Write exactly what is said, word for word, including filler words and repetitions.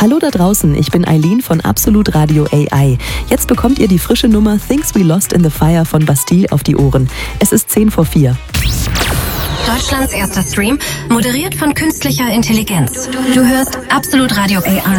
Hallo da draußen, ich bin Eileen von Absolut Radio A I. Jetzt bekommt ihr die frische Nummer Things We Lost in the Fire von Bastille auf die Ohren. Es ist zehn vor vier. Deutschlands erster Stream, moderiert von künstlicher Intelligenz. Du hörst Absolut Radio A I.